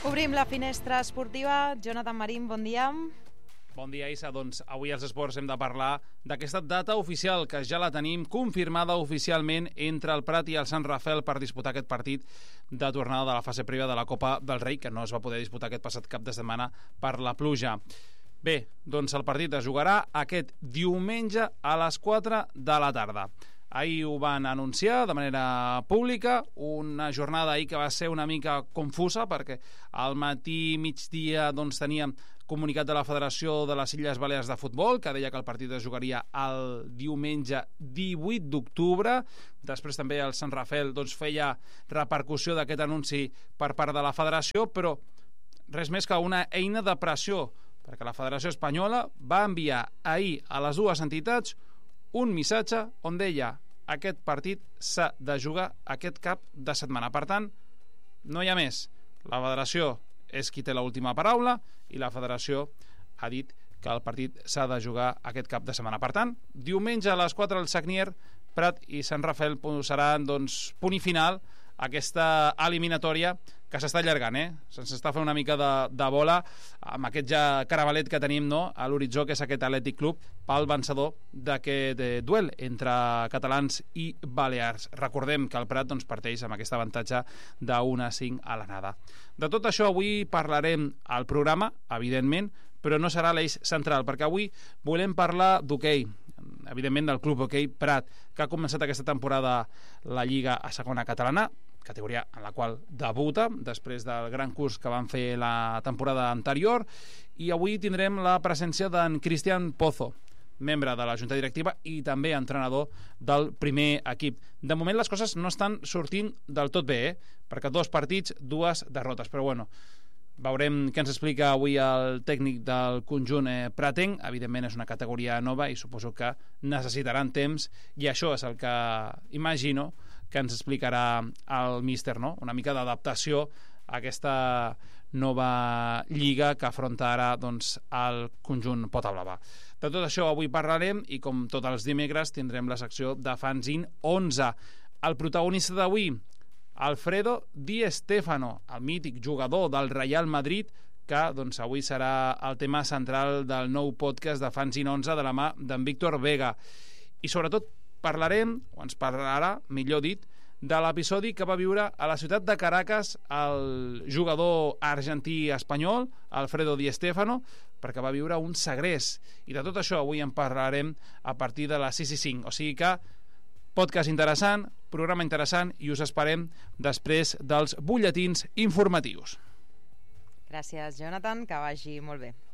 Obrim la finestra esportiva. Jonathan Marín, bon dia. Bon dia, Issa. Doncs avui als esports hem de parlar d'aquesta data oficial, que ja la tenim confirmada oficialment entre el Prat i el Sant Rafel per disputar aquest partit de tornada de la fase prèvia de la Copa del Rei, que no es va poder disputar aquest passat cap de setmana per la pluja. Bé, doncs el partit es jugarà aquest diumenge a les 4 de la tarda. Ahir ho van anunciar de manera pública, una jornada ahir que va ser una mica confusa perquè al matí, migdia, doncs teníem comunicat de la Federació de les Illes Balears de Futbol, que deia que el partit es jugaria el diumenge 18 d'octubre. Després també el Sant Rafel doncs, feia repercussió d'aquest anunci per part de la Federació, però res més que una eina de pressió, perquè la Federació Espanyola va enviar ahir a les dues entitats un missatge on deia aquest partit s'ha de jugar aquest cap de setmana. Per tant, no hi ha més. La Federació és qui té l'última paraula i la Federació ha dit que el partit s'ha de jugar aquest cap de setmana. Per tant, diumenge a les 4 al Sagnier, Prat i Sant Rafel posaran doncs, punt i final a aquesta eliminatòria que s'està allargant, se'ns està fent una mica de bola amb aquest ja caravalet que tenim a l'horitzó, que és aquest Atlètic Club, pel vencedor d'aquest duel entre catalans i balears. Recordem que el Prat doncs, parteix amb aquest avantatge de 1-5 a l'anada. De tot això avui parlarem al programa, evidentment, però no serà l'eix central, perquè avui volem parlar d'hoquei, evidentment del Club Hoquei Prat, que ha començat aquesta temporada la Lliga a segona catalana, categoria en la qual debuta després del gran curs que van fer la temporada anterior, i avui tindrem la presència d'en Cristian Pozo, membre de la Junta Directiva i també entrenador del primer equip. De moment les coses no estan sortint del tot bé, perquè 2 partits, 2 derrotes, però bueno, veurem què ens explica avui el tècnic del conjunt pratenc. Evidentment és una categoria nova i suposo que necessitaran temps, i això és el que imagino que ens explicarà el míster, una mica d'adaptació a aquesta nova lliga que afronta ara doncs, el conjunt Potablava. De tot això avui parlarem, i com tots els dimecres tindrem la secció de Fanzine 11. El protagonista d'avui, Alfredo Di Stéfano, el mític jugador del Real Madrid, que doncs, avui serà el tema central del nou podcast de Fanzine 11 de la mà d'en Víctor Vega. I sobretot parlarem, o ens parlarà, millor dit, de l'episodi que va viure a la ciutat de Caracas el jugador argentí-espanyol Alfredo Di Stéfano, perquè va viure un segrest. I de tot això avui en parlarem a partir de les 6:05. O sigui que podcast interessant, programa interessant, i us esperem després dels butlletins informatius. Gràcies, Jonathan, que vagi molt bé.